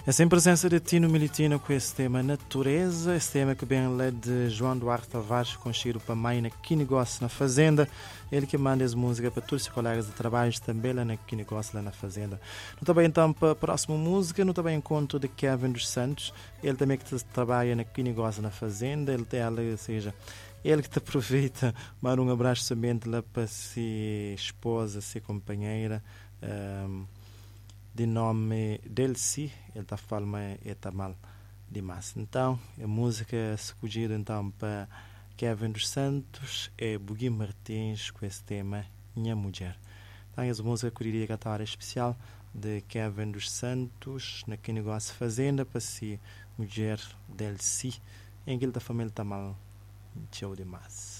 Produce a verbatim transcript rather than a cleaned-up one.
É sem presença de Tino Militino com esse tema Natureza, esse tema que vem lá de João Duarte Tavares, conhecido para mãe na Quinigos, na Fazenda. Ele que manda as músicas para todos os colegas de trabalho também lá na Quinigos, lá na Fazenda. Não também então para a próxima música, não também encontro de Kevin dos Santos. Ele também que trabalha na Quinigos, na Fazenda. Ele tem, ou seja, ele que te aproveita, manda um abraço somente lá para si esposa, si companheira. Um, de nome Delcy, ele está falando, mas está mal demais. Então, a música escolhida então para Kevin dos Santos é Bugui Martins com esse tema Minha Mulher. Então, essa música que eu diria cantar especial de Kevin dos Santos, na que negócio Fazenda, para si, mulher Delcy, em que ele da família está mal, tchau demais.